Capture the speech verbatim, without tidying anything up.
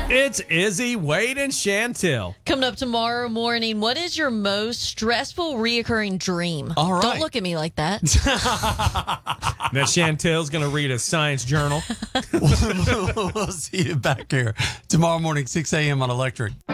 It's Izzy, Wade, and Chantel. Coming up tomorrow morning, what is your most stressful reoccurring dream? All right. Don't look at me like that. That Chantel's going to read a science journal. We'll see you back here tomorrow morning, six a.m. on Electric.